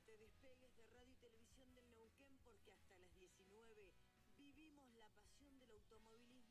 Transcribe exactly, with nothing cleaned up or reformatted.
te despegues de Radio y Televisión del Neuquén, porque hasta las diecinueve vivimos la pasión del automovilismo.